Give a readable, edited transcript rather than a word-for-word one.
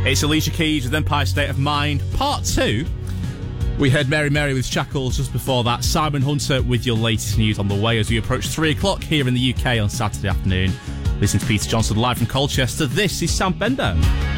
It's Alicia Keys with Empire State of Mind, Part 2. We heard Mary Mary with Shackles just before that. Simon Hunter with your latest news on the way as we approach 3 o'clock here in the UK on Saturday afternoon. Listen to Peter Johnson live from Colchester. This is Sound Bender.